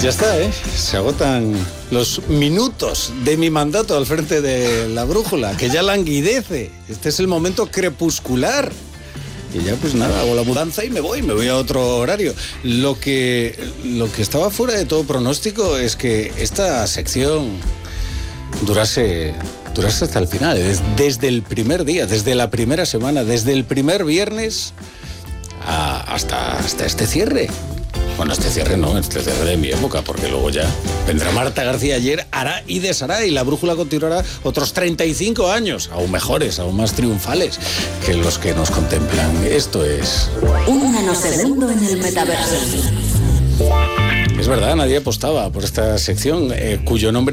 Ya está, ¿eh? Se agotan los minutos de mi mandato al frente de la brújula, que ya languidece. Este es el momento crepuscular. Y ya pues nada, hago la mudanza y me voy a otro horario. Lo que estaba fuera de todo pronóstico es que esta sección durase hasta el final, desde el primer día, desde la primera semana, desde el primer viernes hasta este cierre. Bueno, este cierre de mi época, porque luego ya vendrá Marta García Ayer, hará y deshará, y la brújula continuará otros 35 años, aún mejores, aún más triunfales que los que nos contemplan. Esto es... Un nanosegundo en el metaverso. Es verdad, nadie apostaba por esta sección, cuyo nombre